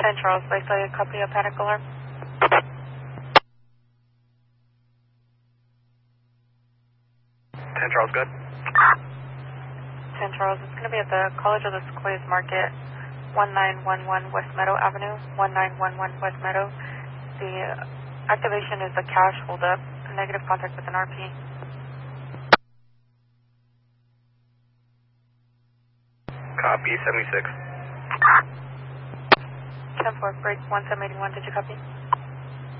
Charles, I saw you copy a panic alarm. 10 Charles, good. 10 Charles, it's going to be at the College of the Sequoias Market, 1911 West Meadow Avenue, 1911 West Meadow. The activation is a cash holdup, negative contact with an RP. Copy, 76. 10-4, break 1781, did you copy?